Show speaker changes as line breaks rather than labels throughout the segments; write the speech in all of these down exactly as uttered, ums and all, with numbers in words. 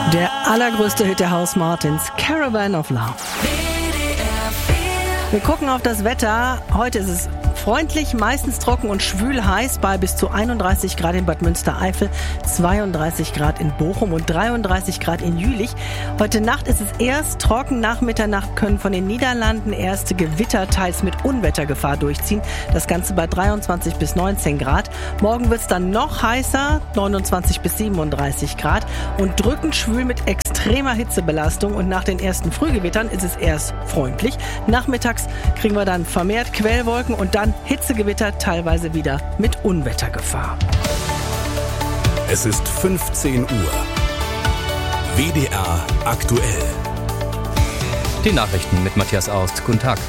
Der allergrößte Hit der House Martins, Caravan of Love. Wir gucken auf das Wetter. Heute ist es freundlich, meistens trocken und schwül heiß bei bis zu einunddreißig Grad in Bad Münstereifel, zweiunddreißig Grad in Bochum und dreiunddreißig Grad in Jülich. Heute Nacht ist es erst trocken. Nach Mitternacht können von den Niederlanden erste Gewitter, teils mit Unwettergefahr durchziehen. Das Ganze bei dreiundzwanzig bis neunzehn Grad. Morgen wird es dann noch heißer, neunundzwanzig bis siebenunddreißig Grad und drückend schwül mit extremer Hitzebelastung. Und nach den ersten Frühgewittern ist es erst freundlich. Nachmittags kriegen wir dann vermehrt Quellwolken und dann Hitzegewitter, teilweise wieder mit Unwettergefahr.
Es ist fünfzehn Uhr. W D R aktuell.
Die Nachrichten mit Matthias Aust. Guten Tag.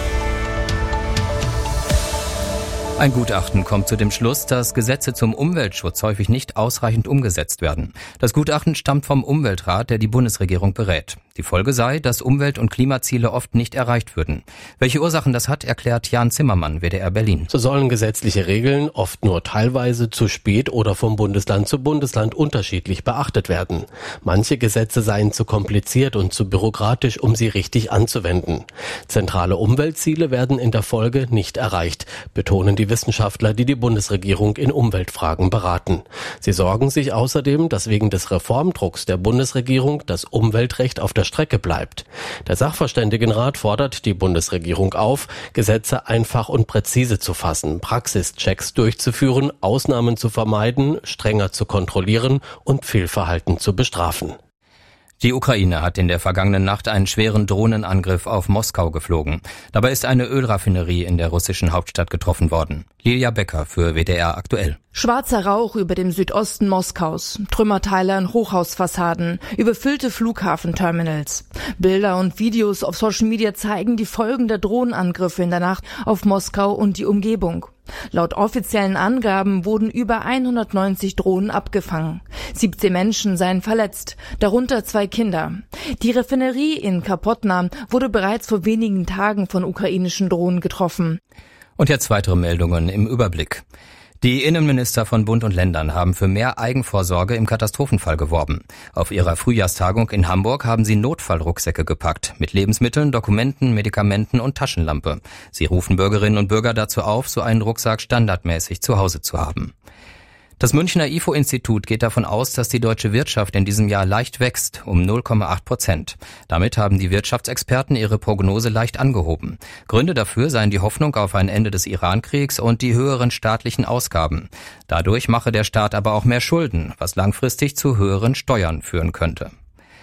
Ein Gutachten kommt zu dem Schluss, dass Gesetze zum Umweltschutz häufig nicht ausreichend umgesetzt werden. Das Gutachten stammt vom Umweltrat, der die Bundesregierung berät. Die Folge sei, dass Umwelt- und Klimaziele oft nicht erreicht würden. Welche Ursachen das hat, erklärt Jan Zimmermann, W D R Berlin.
So sollen gesetzliche Regeln oft nur teilweise, zu spät oder vom Bundesland zu Bundesland unterschiedlich beachtet werden. Manche Gesetze seien zu kompliziert und zu bürokratisch, um sie richtig anzuwenden. Zentrale Umweltziele werden in der Folge nicht erreicht, betonen die Wissenschaftler, die die Bundesregierung in Umweltfragen beraten. Sie sorgen sich außerdem, dass wegen des Reformdrucks der Bundesregierung das Umweltrecht auf der Strecke bleibt. Der Sachverständigenrat fordert die Bundesregierung auf, Gesetze einfach und präzise zu fassen, Praxischecks durchzuführen, Ausnahmen zu vermeiden, strenger zu kontrollieren und Fehlverhalten zu bestrafen.
Die Ukraine hat in der vergangenen Nacht einen schweren Drohnenangriff auf Moskau geflogen. Dabei ist eine Ölraffinerie in der russischen Hauptstadt getroffen worden. Lilia Becker für W D R aktuell.
Schwarzer Rauch über dem Südosten Moskaus, Trümmerteile an Hochhausfassaden, überfüllte Flughafenterminals. Bilder und Videos auf Social Media zeigen die Folgen der Drohnenangriffe in der Nacht auf Moskau und die Umgebung. Laut offiziellen Angaben wurden über hundertneunzig Drohnen abgefangen. siebzehn Menschen seien verletzt, darunter zwei Kinder. Die Raffinerie in Kapotna wurde bereits vor wenigen Tagen von ukrainischen Drohnen getroffen.
Und jetzt weitere Meldungen im Überblick. Die Innenminister von Bund und Ländern haben für mehr Eigenvorsorge im Katastrophenfall geworben. Auf ihrer Frühjahrstagung in Hamburg haben sie Notfallrucksäcke gepackt, mit Lebensmitteln, Dokumenten, Medikamenten und Taschenlampe. Sie rufen Bürgerinnen und Bürger dazu auf, so einen Rucksack standardmäßig zu Hause zu haben. Das Münchner I F O-Institut geht davon aus, dass die deutsche Wirtschaft in diesem Jahr leicht wächst, um null Komma acht Prozent. Damit haben die Wirtschaftsexperten ihre Prognose leicht angehoben. Gründe dafür seien die Hoffnung auf ein Ende des Iran-Kriegs und die höheren staatlichen Ausgaben. Dadurch mache der Staat aber auch mehr Schulden, was langfristig zu höheren Steuern führen könnte.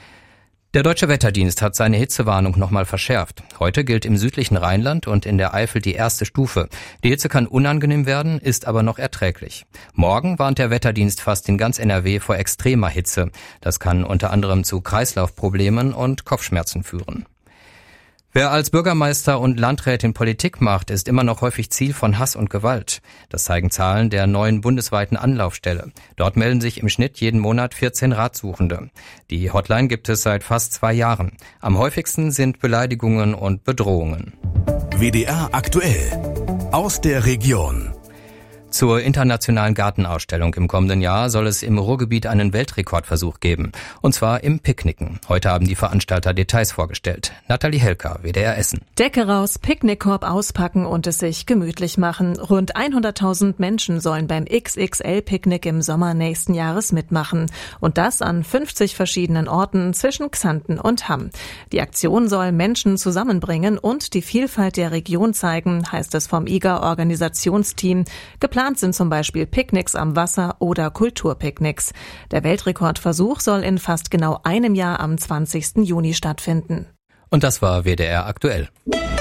Der Deutsche Wetterdienst hat seine Hitzewarnung nochmal verschärft. Heute gilt im südlichen Rheinland und in der Eifel die erste Stufe. Die Hitze kann unangenehm werden, ist aber noch erträglich. Morgen warnt der Wetterdienst fast in ganz N R W vor extremer Hitze. Das kann unter anderem zu Kreislaufproblemen und Kopfschmerzen führen. Wer als Bürgermeister und Landrätin Politik macht, ist immer noch häufig Ziel von Hass und Gewalt. Das zeigen Zahlen der neuen bundesweiten Anlaufstelle. Dort melden sich im Schnitt jeden Monat vierzehn Ratsuchende. Die Hotline gibt es seit fast zwei Jahren. Am häufigsten sind Beleidigungen und Bedrohungen.
W D R aktuell. Aus der Region.
Zur internationalen Gartenausstellung im kommenden Jahr soll es im Ruhrgebiet einen Weltrekordversuch geben. Und zwar im Picknicken. Heute haben die Veranstalter Details vorgestellt. Nathalie Helker, W D R Essen.
Decke raus, Picknickkorb auspacken und es sich gemütlich machen. Rund hunderttausend Menschen sollen beim X X L-Picknick im Sommer nächsten Jahres mitmachen. Und das an fünfzig verschiedenen Orten zwischen Xanten und Hamm. Die Aktion soll Menschen zusammenbringen und die Vielfalt der Region zeigen, heißt es vom I G A-Organisationsteam. Geplant sind zum Beispiel Picknicks am Wasser oder Kulturpicknicks. Der Weltrekordversuch soll in fast genau einem Jahr am zwanzigsten Juni stattfinden.
Und das war W D R aktuell.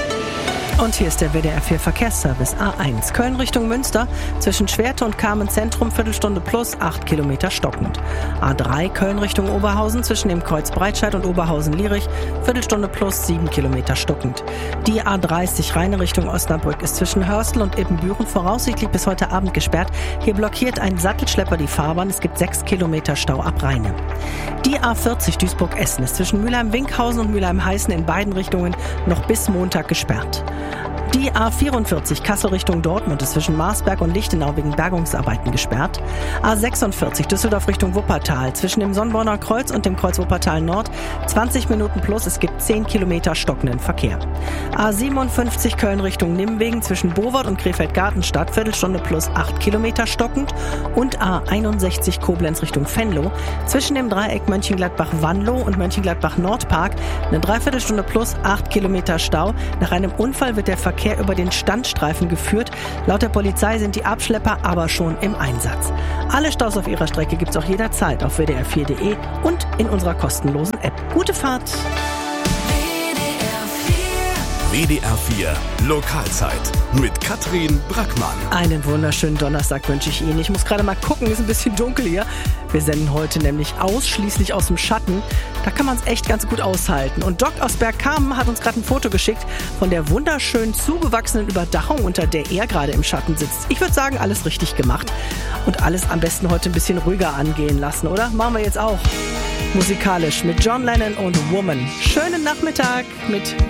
Und hier ist der W D R vier Verkehrsservice A eins. Köln Richtung Münster, zwischen Schwerte und Kamen Zentrum, Viertelstunde plus, acht Kilometer stockend. A drei Köln Richtung Oberhausen, zwischen dem Kreuz Breitscheid und Oberhausen-Lierich, Viertelstunde plus, sieben Kilometer stockend. Die A dreißig Rheine Richtung Osnabrück ist zwischen Hörstel und Ippenbüren voraussichtlich bis heute Abend gesperrt. Hier blockiert ein Sattelschlepper die Fahrbahn. Es gibt sechs Kilometer Stau ab Rheine. Die A vierzig Duisburg-Essen ist zwischen Mülheim-Winkhausen und Mülheim-Heißen in beiden Richtungen noch bis Montag gesperrt. Die A vierundvierzig Kassel Richtung Dortmund ist zwischen Marsberg und Lichtenau wegen Bergungsarbeiten gesperrt. A sechsundvierzig Düsseldorf Richtung Wuppertal zwischen dem Sonnborner Kreuz und dem Kreuz Wuppertal Nord zwanzig Minuten plus, es gibt zehn Kilometer stockenden Verkehr. A siebenundfünfzig Köln Richtung Nimwegen zwischen Bowort und Krefeld-Gartenstadt Viertelstunde plus acht Kilometer stockend und A einundsechzig Koblenz Richtung Venlo zwischen dem Dreieck Mönchengladbach-Wanlo und Mönchengladbach-Nordpark eine Dreiviertelstunde plus acht Kilometer Stau. Nach einem Unfall wird der Verkehr über den Standstreifen geführt. Laut der Polizei sind die Abschlepper aber schon im Einsatz. Alle Staus auf ihrer Strecke gibt's auch jederzeit auf w d r vier punkt d e und in unserer kostenlosen App. Gute Fahrt!
W D R vier Lokalzeit mit Katrin Brackmann.
Einen wunderschönen Donnerstag wünsche ich Ihnen. Ich muss gerade mal gucken, ist ein bisschen dunkel hier. Wir senden heute nämlich ausschließlich aus dem Schatten. Da kann man es echt ganz gut aushalten. Und Doc aus Bergkamen hat uns gerade ein Foto geschickt von der wunderschön zugewachsenen Überdachung, unter der er gerade im Schatten sitzt. Ich würde sagen, alles richtig gemacht. Und alles am besten heute ein bisschen ruhiger angehen lassen, oder? Machen wir jetzt auch. Musikalisch mit John Lennon und Woman. Schönen Nachmittag mit